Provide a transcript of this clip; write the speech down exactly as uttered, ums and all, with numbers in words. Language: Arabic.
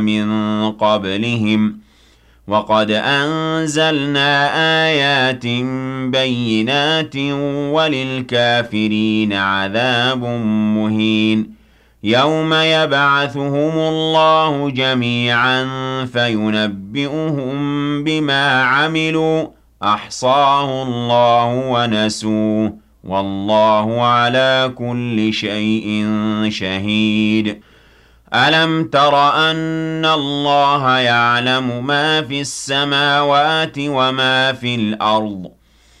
مِن قَبْلِهِمْ ۚ وَقَدْ أَنزَلْنَا آيَاتٍ بَيِّنَاتٍ ۖ وَلِلْكَافِرِينَ عَذَابٌ مُّهِينٌ يَوْمَ يَبْعَثُهُمُ اللَّهُ جَمِيعًا فَيُنَبِّئُهُم بِمَا عَمِلُوا ۚ أَحْصَاهُ اللَّهُ وَنَسُوهُ ۚ وَاللَّهُ عَلَىٰ كُلِّ شَيْءٍ شَهِيدٌ أَلَمْ تَرَ أَنَّ اللَّهَ يَعْلَمُ مَا فِي السَّمَاوَاتِ وَمَا فِي الْأَرْضِ